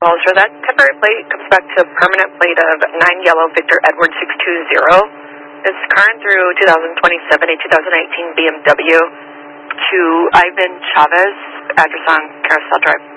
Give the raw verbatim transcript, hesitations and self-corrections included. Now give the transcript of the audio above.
Well, sure, that temporary plate comes back to a permanent plate of nine Yellow Victor Edward six two zero. It's current through two thousand twenty-seven, a two thousand nineteen B M W to Ivan Chavez, address on Carousel Drive.